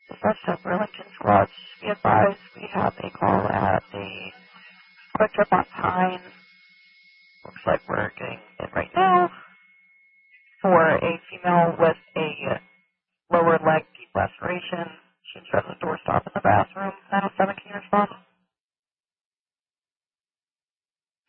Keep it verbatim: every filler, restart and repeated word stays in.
Reception, Burlington's Lodge. Be advised, we have a call at the Quick Trip on Pine. Looks like we're getting it right now for a female with a lower leg deep laceration. She's at the doorstop in the bathroom.